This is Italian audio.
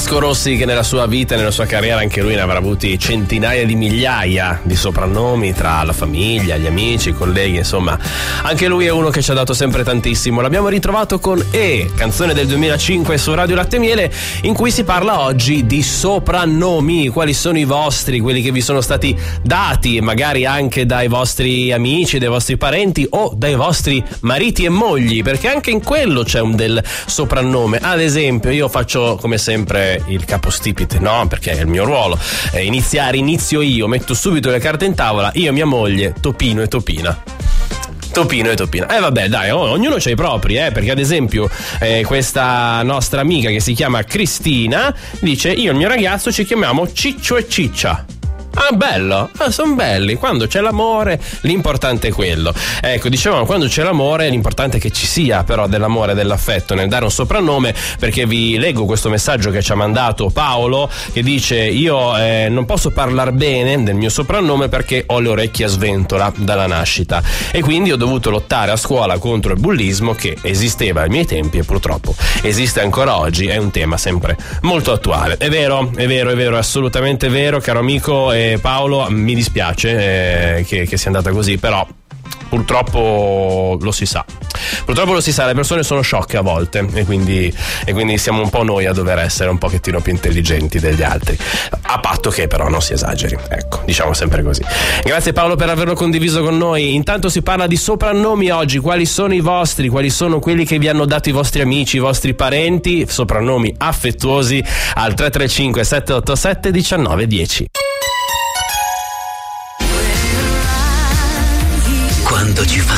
Vasco Rossi, che nella sua vita e nella sua carriera anche lui ne avrà avuti centinaia di migliaia di soprannomi tra la famiglia, gli amici, i colleghi, insomma anche lui è uno che ci ha dato sempre tantissimo. L'abbiamo ritrovato con canzone del 2005 su Radio Latte e Miele, in cui si parla oggi di soprannomi. Quali sono i vostri, quelli che vi sono stati dati magari anche dai vostri amici, dai vostri parenti o dai vostri mariti e mogli, perché anche in quello c'è un del soprannome. Ad esempio, io faccio come sempre il capostipite, no? Perché è il mio ruolo. Inizio io, metto subito le carte in tavola. Io, mia moglie, Topino e Topina. Topino e Topina. Vabbè, dai, ognuno c'ha i propri, perché ad esempio questa nostra amica che si chiama Cristina dice: io e il mio ragazzo ci chiamiamo Ciccio e Ciccia. Ah, bello, sono belli. Quando c'è l'amore l'importante è quello. Ecco, dicevamo, quando c'è l'amore l'importante è che ci sia però dell'amore, dell'affetto nel dare un soprannome, perché vi leggo questo messaggio che ci ha mandato Paolo, che dice: io non posso parlare bene del mio soprannome perché ho le orecchie a sventola dalla nascita e quindi ho dovuto lottare a scuola contro il bullismo che esisteva ai miei tempi e purtroppo esiste ancora oggi. È un tema sempre molto attuale. È vero, è assolutamente vero, caro amico Paolo, mi dispiace che sia andata così, però purtroppo lo si sa, le persone sono sciocche a volte e quindi siamo un po' noi a dover essere un pochettino più intelligenti degli altri, a patto che però non si esageri, ecco, diciamo sempre così. Grazie Paolo per averlo condiviso con noi. Intanto si parla di soprannomi oggi. Quali sono i vostri? Quali sono quelli che vi hanno dato i vostri amici, i vostri parenti? Soprannomi affettuosi al 335 787 1910.